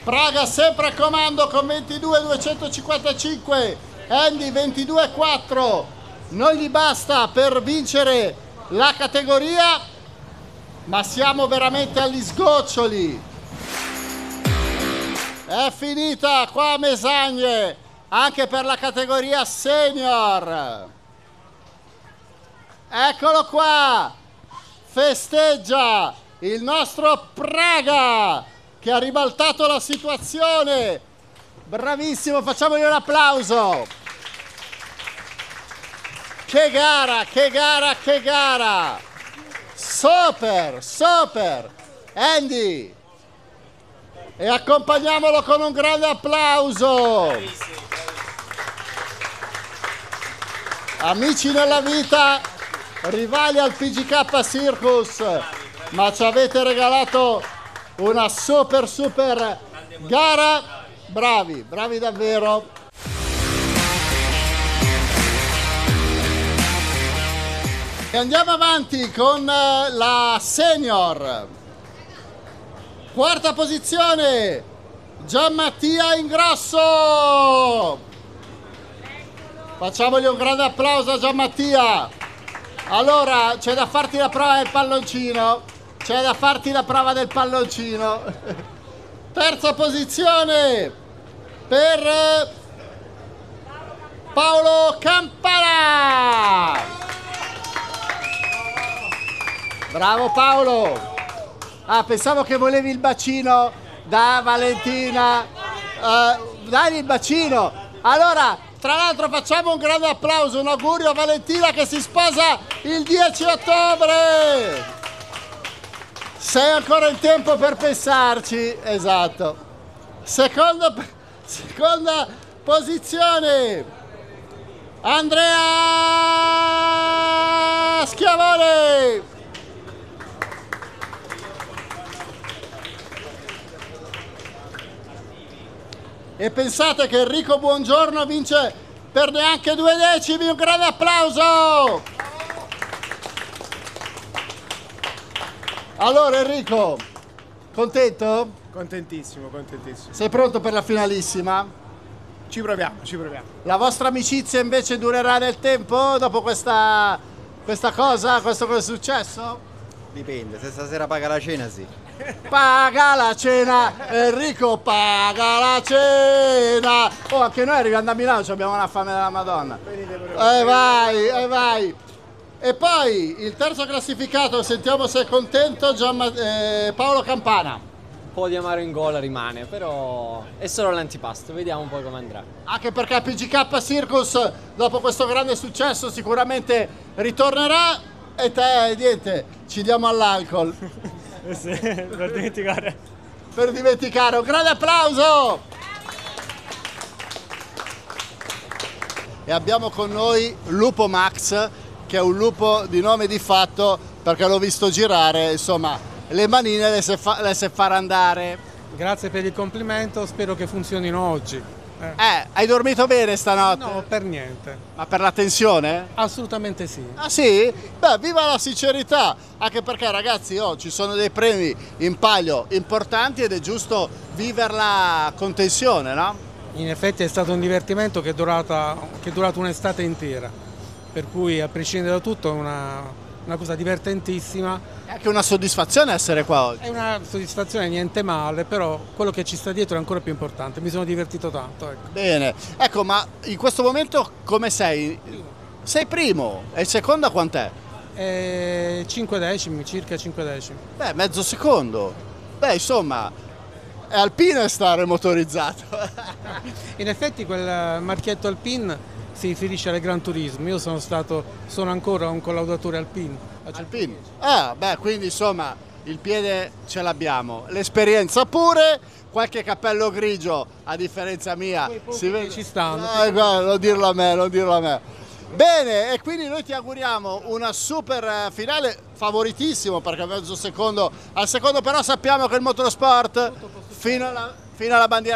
Praga sempre a comando con 22.255, Andy 22.4, non gli basta per vincere la categoria, ma siamo veramente agli sgoccioli. È finita qua a Mesagne anche per la categoria senior. Eccolo qua, festeggia il nostro Praga che ha ribaltato la situazione. Bravissimo, facciamogli un applauso. Che gara, che gara, che gara. Super, super. Andy. E accompagniamolo con un grande applauso. Amici nella vita, rivali al PGK Circus, ma ci avete regalato una super gara. Bravi, bravi davvero. E andiamo avanti con la senior. Quarta posizione, Gianmattia Ingrosso. Facciamogli un grande applauso a Gianmattia. Allora, c'è da farti la prova del palloncino. C'è da farti la prova del palloncino. Terza posizione per Paolo Campana. Bravo Paolo. Ah, pensavo che volevi il bacino da Valentina. Dai il bacino. Allora, tra l'altro facciamo un grande applauso, un augurio a Valentina che si sposa il 10 ottobre. Sei ancora in tempo per pensarci. Esatto. Seconda posizione, Andrea Schiavone. E pensate che Enrico Buongiorno vince per neanche 2 decimi, un grande applauso! Allora Enrico, contento? Contentissimo, contentissimo. Sei pronto per la finalissima? Ci proviamo, ci proviamo. La vostra amicizia invece durerà nel tempo dopo questa cosa, questo che è successo? Dipende, se stasera paga la cena sì. Paga la cena, Enrico paga la cena. Oh, anche noi arrivando a Milano abbiamo una fame della Madonna. Vai, vai. E poi il terzo classificato, sentiamo se è contento, Paolo Campana. Un po' di amaro in gola rimane, però è solo l'antipasto, vediamo un po' come andrà. Anche perché PGK Circus dopo questo grande successo sicuramente ritornerà e te niente, ci diamo all'alcol. Sì, per dimenticare. Per dimenticare, un grande applauso! E abbiamo con noi Lupo Max, che è un lupo di nome di fatto perché l'ho visto girare, insomma, le manine le sa fare andare. Grazie per il complimento, spero che funzionino oggi. Hai dormito bene stanotte? No, per niente. Ma per la tensione? Assolutamente sì. Ah sì? Beh, viva la sincerità! Anche perché ragazzi, ci sono dei premi in palio importanti ed è giusto viverla con tensione, no? In effetti è stato un divertimento che è durato un'estate intera, per cui a prescindere da tutto è una cosa divertentissima. È anche una soddisfazione essere qua oggi. È una soddisfazione, niente male, però quello che ci sta dietro è ancora più importante. Mi sono divertito tanto. Ecco. Bene, ecco, ma in questo momento come sei? Sei primo, e il secondo quant'è? 5 decimi, circa 5 decimi. Beh, mezzo secondo. Beh, insomma, è alpino stare motorizzato. In effetti quel marchietto Alpine si riferisce al Gran Turismo. Io sono ancora un collaudatore Alpine. Alpine? Ah, beh, quindi insomma il piede ce l'abbiamo, l'esperienza pure, qualche cappello grigio a differenza mia. Si vede? Ci stanno. Guarda, non dirlo a me, non dirlo a me. Bene, e quindi noi ti auguriamo una super finale, favoritissimo perché mezzo secondo al secondo, però sappiamo che il motorsport fino alla bandiera